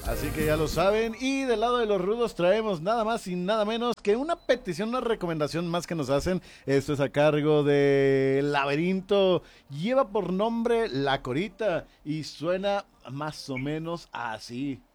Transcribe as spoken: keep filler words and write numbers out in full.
Así que ya lo saben. Y del lado de los rudos traemos nada más y nada menos que una petición, una recomendación más que nos hacen. Esto es a cargo de Laberinto. Lleva por nombre La Corita y suena más o menos así.